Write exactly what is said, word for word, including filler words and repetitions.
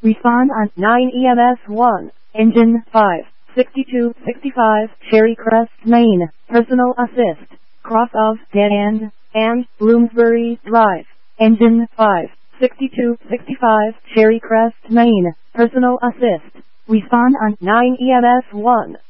Respond on nine E M S one. Engine five. sixty-two sixty-five Cherry Crest, Maine. Personal assist. Cross of Dead End and Bloomsbury Drive. Engine five. sixty-two sixty-five Cherry Crest, Maine. Personal assist. Respond on nine E M S one.